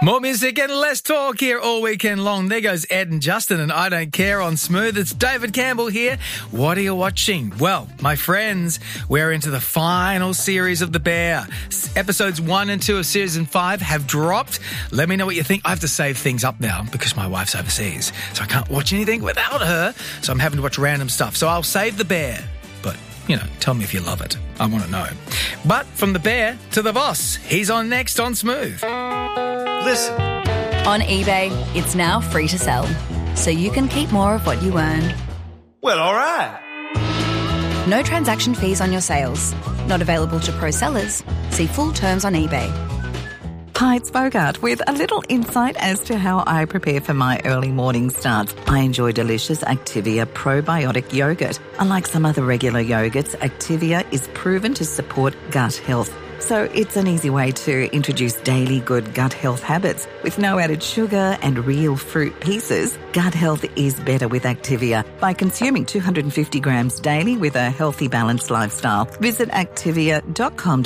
More music and less talk here all weekend long. There goes Ed and Justin and I Don't Care on Smooth. It's David Campbell here. What are you watching? Well, my friends, we're into the final series of The Bear. Episodes 1 and 2 of Season 5 have dropped. Let me know what you think. I have to save things up now because my wife's overseas, so I can't watch anything without her, so I'm having to watch random stuff. So I'll save The Bear, but, tell me if you love it. I want to know. But from The Bear to the boss, he's on next on Smooth. Listen. On eBay, it's now free to sell, so you can keep more of what you earn. Well, all right. No transaction fees on your sales. Not available to pro sellers. See full terms on eBay. Hi, it's Bogart with a little insight as to how I prepare for my early morning starts. I enjoy delicious Activia probiotic yogurt. Unlike some other regular yogurts, Activia is proven to support gut health. So it's an easy way to introduce daily good gut health habits. With no added sugar and real fruit pieces, gut health is better with Activia. By consuming 250 grams daily with a healthy, balanced lifestyle, visit activia.com.